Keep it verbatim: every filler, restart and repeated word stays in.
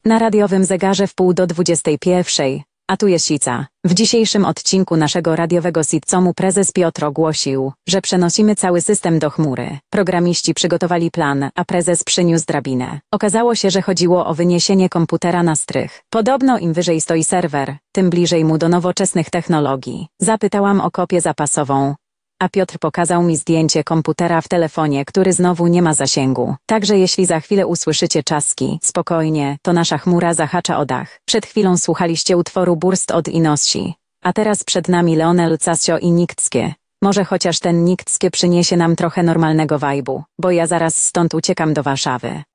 Na radiowym zegarze w pół do dwudziestej pierwszej, a tu jest Sica. W dzisiejszym odcinku naszego radiowego sitcomu prezes Piotr ogłosił, że przenosimy cały system do chmury. Programiści przygotowali plan, a prezes przyniósł drabinę. Okazało się, że chodziło o wyniesienie komputera na strych. Podobno im wyżej stoi serwer, tym bliżej mu do nowoczesnych technologii. Zapytałam o kopię zapasową, a Piotr pokazał mi zdjęcie komputera w telefonie, który znowu nie ma zasięgu. Także jeśli za chwilę usłyszycie czaski, spokojnie, to nasza chmura zahacza o dach. Przed chwilą słuchaliście utworu Burst od Inossi, a teraz przed nami Leonel Casio i Niktskie. Może chociaż ten Niktskie przyniesie nam trochę normalnego wajbu, bo ja zaraz stąd uciekam do Warszawy.